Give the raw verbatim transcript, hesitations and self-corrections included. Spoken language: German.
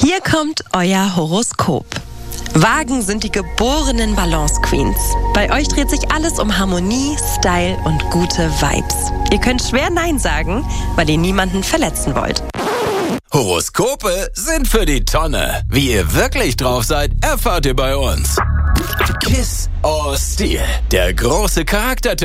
Hier kommt euer Horoskop. Wagen sind die geborenen Balance Queens. Bei euch dreht sich alles um Harmonie, Style und gute Vibes. Ihr könnt schwer Nein sagen, weil ihr niemanden verletzen wollt. Horoskope sind für die Tonne. Wie ihr wirklich drauf seid, erfahrt ihr bei uns. Kiss or Steal, der große Charakter